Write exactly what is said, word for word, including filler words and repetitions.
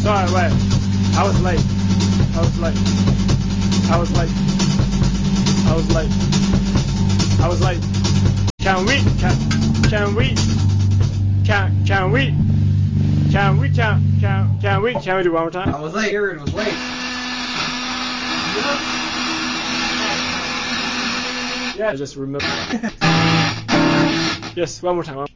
Sorry, wait. I was late. I was late. I was late. I was late. I was late. Can we? Can, can we? Can, can we? Can we? Can, can, can we? Can we do one more time? I was late. Aaron was late. Yeah, just remember. Yes, one more time.